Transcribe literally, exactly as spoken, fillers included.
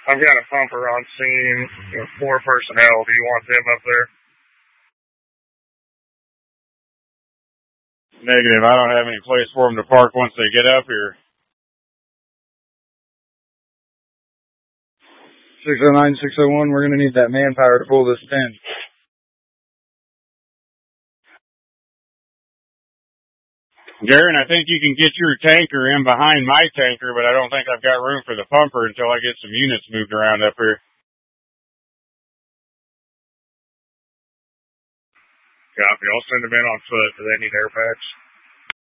I've got a pumper on scene with four personnel. Do you want them up there? Negative. I don't have any place for them to park once they get up here. six oh nine, six oh one, we're going to need that manpower to pull this in. Darren, I think you can get your tanker in behind my tanker, but I don't think I've got room for the pumper until I get some units moved around up here. Copy. I'll send them in on foot. Do they need air packs?